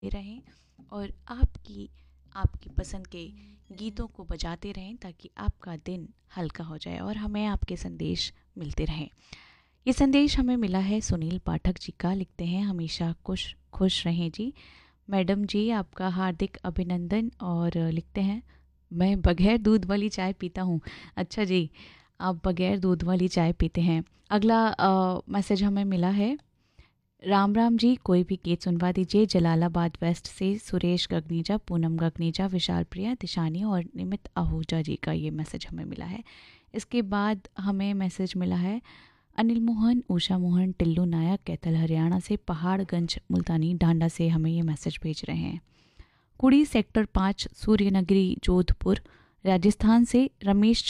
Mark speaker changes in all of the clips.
Speaker 1: रहें और आपकी पसंद के गीतों को बजाते रहें ताकि आपका दिन हल्का हो जाए और हमें आपके संदेश मिलते रहें। ये संदेश हमें मिला है सुनील पाठक जी का। लिखते हैं, हमेशा खुश रहें जी। मैडम जी, आपका हार्दिक अभिनंदन। और लिखते हैं, मैं बगैर दूध वाली चाय पीता हूँ। अच्छा जी, आप बगैर दूध वाली चाय पीते हैं। अगला मैसेज हमें मिला है, राम राम जी, कोई भी गीत सुनवा दीजिए। जलालाबाद वेस्ट से सुरेश गगनीजा, पूनम गगनीजा, विशाल प्रिया, दिशानी और निमित आहूजा जी का ये मैसेज हमें मिला है। इसके बाद हमें मैसेज मिला है अनिल मोहन, उषा मोहन, टिल्लू नायक, कैथल हरियाणा से, पहाड़गंज मुल्तानी डांडा से हमें ये मैसेज भेज रहे हैं। कुड़ी सेक्टर 5 सूर्यनगरी जोधपुर राजस्थान से रमेश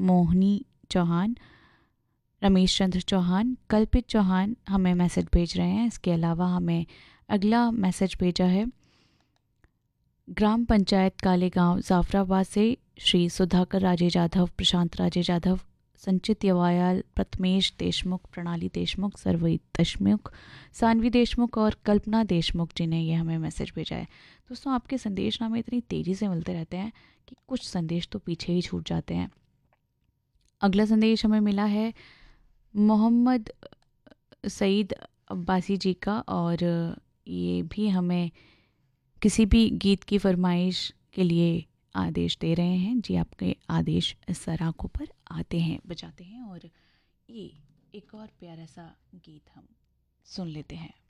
Speaker 1: चंद्र चौहान, कल्पित चौहान हमें मैसेज भेज रहे हैं। इसके अलावा हमें अगला मैसेज भेजा है ग्राम पंचायत कालेगांव जाफराबाद से श्री सुधाकर राजे जाधव, प्रशांत राजे जाधव, संचित यवायाल, प्रथमेश देशमुख, प्रणाली देशमुख, सर्वई देशमुख, सानवी देशमुख और कल्पना देशमुख जी ने ये हमें मैसेज भेजा है। दोस्तों, आपके संदेश हमें इतनी तेज़ी से मिलते रहते हैं कि कुछ संदेश तो पीछे ही छूट जाते हैं। अगला संदेश हमें मिला है मोहम्मद सईद अब्बासी जी का, और ये भी हमें किसी भी गीत की फरमाइश के लिए आदेश दे रहे हैं जी। आपके आदेश सराखों पर आते हैं, बजाते हैं, और ये एक और प्यारा सा गीत हम सुन लेते हैं।